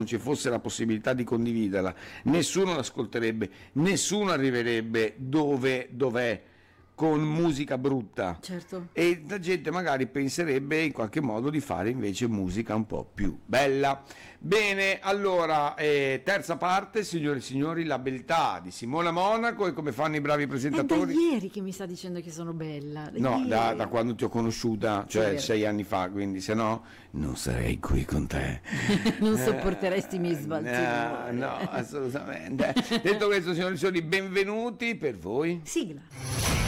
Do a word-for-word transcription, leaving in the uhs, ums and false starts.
non ci fosse la possibilità di condividerla, nessuno l'ascolterebbe, nessuno arriverebbe dove dov'è con musica brutta. Certo. E la gente magari penserebbe in qualche modo di fare invece musica un po' più bella. Bene, allora, eh, terza parte, signore e signori, la beltà di Simona Monaco, e come fanno i bravi È da presentatori. ieri che mi sta dicendo che sono bella. Da No, da, ieri. da quando ti ho conosciuta, cioè Sì. sei anni fa, quindi se no non sarei qui con te. Non sopporteresti i miei sbalzi No, d'umore. no, assolutamente. Detto questo, signori e signori, benvenuti per voi. Sigla.